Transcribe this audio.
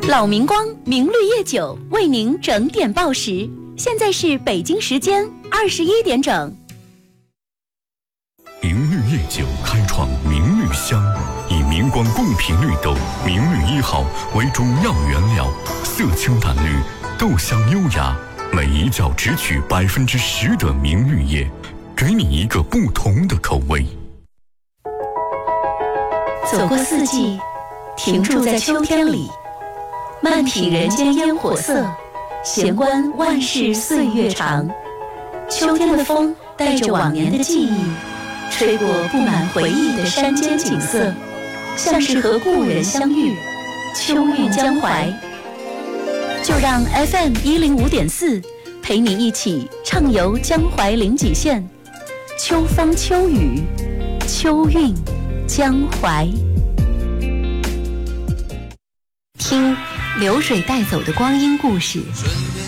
老明光明绿叶酒为您整点报时，现在是北京时间21点整。 明绿叶酒开创明绿香，以明光贡品绿豆明绿1号为主要原料，色清淡绿，豆香优雅，每一窖只取10%的明绿叶，给你一个不同的口味。 走过四季，停驻在秋天里，慢品人间烟火色，闲观万事岁月长。秋天的风带着往年的记忆，吹过布满回忆的山间景色，像是和故人相遇，秋韵江淮。就让 FM105.4陪你一起畅游江淮临济县，秋风秋雨，秋韵江淮。听流水带走的光阴故事。